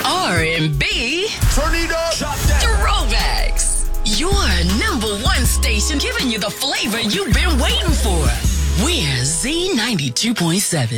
R&B. Turn it up. Throwbacks. Your #1 station giving you the flavor you've been waiting for. We're Z92.7.